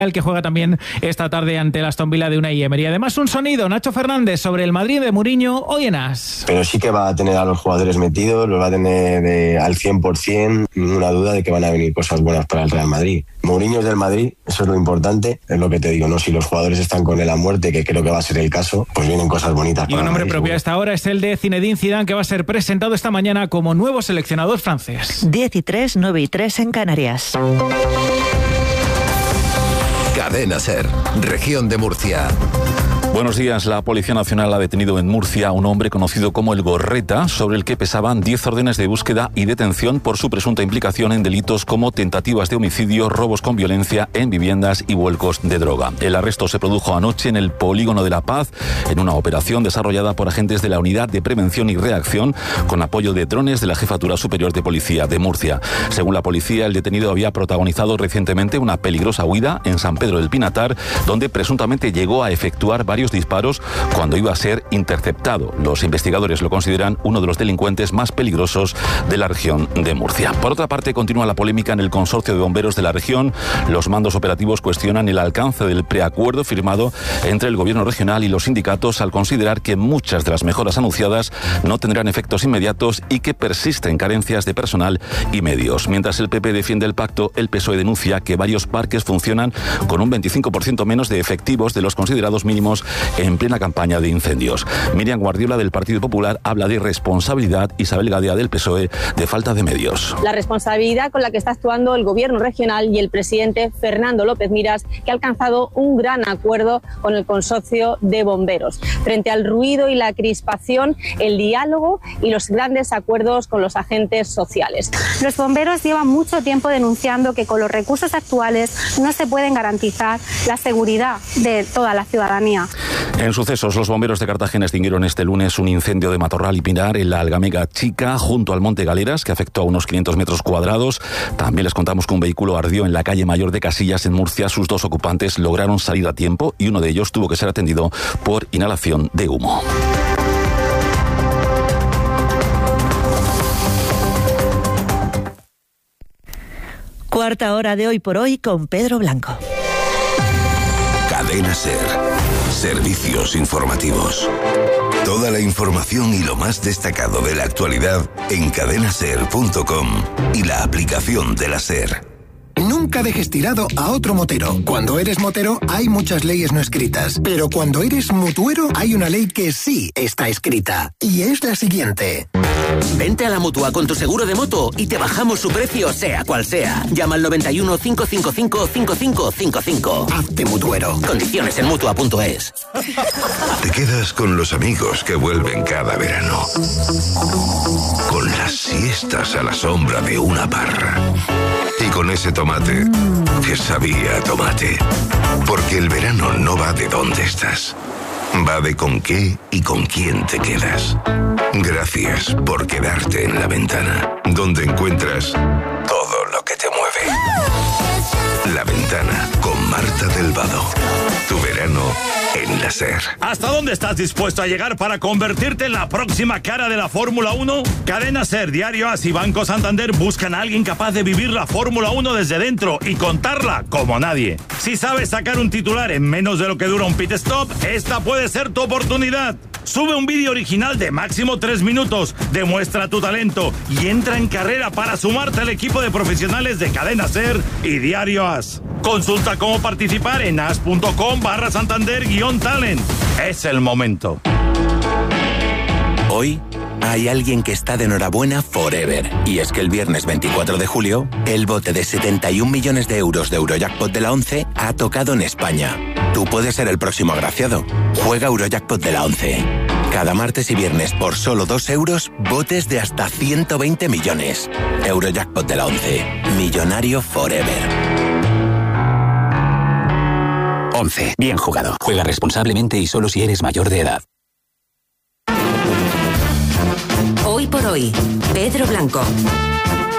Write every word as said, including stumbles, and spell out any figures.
el que juega también esta tarde ante el Aston Villa de Unai Emery. Además, un sonido, Nacho Fernández, sobre el Madrid de Mourinho hoy en AS. Pero sí que va a tener a los jugadores metidos, los va a tener eh, al cien por ciento, ninguna duda de que van a venir cosas buenas para el Real Madrid. Mourinho es del Madrid, eso es lo importante, es lo que te digo, ¿no? Si los jugadores están con él a muerte, que creo que va a ser el caso, pues vienen cosas bonitas. Y un nombre propio a esta hora es el de Zinedine Zidane, que va a ser presentado esta mañana como nuevo seleccionador francés. diez y tres, nueve y tres en Canarias. Cadena SER, Región de Murcia. Buenos días. La Policía Nacional ha detenido en Murcia a un hombre conocido como el Gorreta, sobre el que pesaban diez órdenes de búsqueda y detención por su presunta implicación en delitos como tentativas de homicidio, robos con violencia en viviendas y vuelcos de droga. El arresto se produjo anoche en el Polígono de la Paz, en una operación desarrollada por agentes de la Unidad de Prevención y Reacción, con apoyo de drones de la Jefatura Superior de Policía de Murcia. Según la policía, el detenido había protagonizado recientemente una peligrosa huida en San Pedro del Pinatar, donde presuntamente llegó a efectuar varios disparos cuando iba a ser interceptado. Los investigadores lo consideran uno de los delincuentes más peligrosos de la región de Murcia. Por otra parte, continúa la polémica en el consorcio de bomberos de la región. Los mandos operativos cuestionan el alcance del preacuerdo firmado entre el gobierno regional y los sindicatos, al considerar que muchas de las mejoras anunciadas no tendrán efectos inmediatos y que persisten carencias de personal y medios. Mientras el P P defiende el pacto, el P S O E denuncia que varios parques funcionan con un veinticinco por ciento menos de efectivos de los considerados mínimos en plena campaña de incendios. Miriam Guardiola, del Partido Popular, habla de responsabilidad. Isabel Gadea, del P S O E, de falta de medios. La responsabilidad con la que está actuando el gobierno regional y el presidente Fernando López Miras, que ha alcanzado un gran acuerdo con el consorcio de bomberos. Frente al ruido y la crispación, el diálogo y los grandes acuerdos con los agentes sociales. Los bomberos llevan mucho tiempo denunciando que con los recursos actuales no se pueden garantizar la seguridad de toda la ciudadanía. En sucesos, los bomberos de Cartagena extinguieron este lunes un incendio de matorral y pinar en la Algamega Chica, junto al Monte Galeras, que afectó a unos quinientos metros cuadrados. También les contamos que un vehículo ardió en la calle Mayor de Casillas, en Murcia. Sus dos ocupantes lograron salir a tiempo y uno de ellos tuvo que ser atendido por inhalación de humo. Cuarta hora de Hoy por Hoy con Pedro Blanco. Cadena SER. Servicios informativos. Toda la información y lo más destacado de la actualidad en cadena ser punto com y la aplicación de la SER. Nunca dejes tirado a otro motero. Cuando eres motero hay muchas leyes no escritas, pero cuando eres mutuero hay una ley que sí está escrita, y es la siguiente. Vente a la Mutua con tu seguro de moto y te bajamos su precio sea cual sea. Llama al noventa y uno, cinco cinco cinco, cinco cinco cinco cinco. Hazte mutuero. Condiciones en mutua punto es. Te quedas con los amigos que vuelven cada verano, con las siestas a la sombra de una parra y con ese tomate que sabía a tomate. Porque el verano no va de dónde estás, va de con qué y con quién te quedas. Gracias por quedarte en La Ventana, donde encuentras todo lo que te mueve. La Ventana, con Marta del Vado. Tu verano en la SER. ¿Hasta dónde estás dispuesto a llegar para convertirte en la próxima cara de la Fórmula uno? Cadena SER, Diario AS y Banco Santander buscan a alguien capaz de vivir la Fórmula uno desde dentro y contarla como nadie. Si sabes sacar un titular en menos de lo que dura un pit stop, esta puede ser tu oportunidad. Sube un vídeo original de máximo tres minutos, demuestra tu talento y entra en carrera para sumarte al equipo de profesionales de Cadena SER y Diario AS. Consulta cómo participar en as.com barra Santander guión talent. Es el momento. Hoy hay alguien que está de enhorabuena forever. Y es que el viernes veinticuatro de julio, el bote de setenta y un millones de euros de Eurojackpot de la once ha tocado en España. Tú puedes ser el próximo agraciado. Juega Eurojackpot de la once. Cada martes y viernes por solo dos euros, botes de hasta ciento veinte millones. Eurojackpot de la once. Millonario forever. once. Bien jugado. Juega responsablemente y solo si eres mayor de edad. Hoy por hoy, Pedro Blanco.